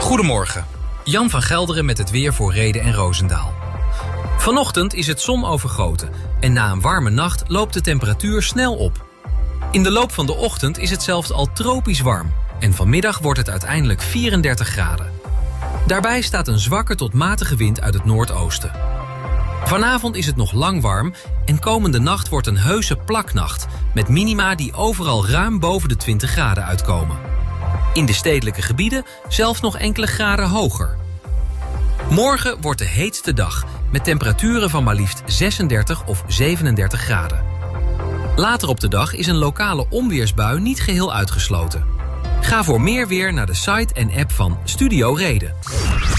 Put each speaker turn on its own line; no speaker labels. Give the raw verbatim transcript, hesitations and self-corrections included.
Goedemorgen. Jan van Gelderen met het weer voor Rheden en Roosendaal. Vanochtend is het zonovergoten en na een warme nacht loopt de temperatuur snel op. In de loop van de ochtend is het zelfs al tropisch warm en vanmiddag wordt het uiteindelijk vierendertig graden. Daarbij staat een zwakke tot matige wind uit het noordoosten. Vanavond is het nog lang warm en komende nacht wordt een heuse plaknacht met minima die overal ruim boven de twintig graden uitkomen. In de stedelijke gebieden zelfs nog enkele graden hoger. Morgen wordt de heetste dag met temperaturen van maar liefst zesendertig of zevenendertig graden. Later op de dag is een lokale onweersbui niet geheel uitgesloten. Ga voor meer weer naar de site en app van Studio Reden.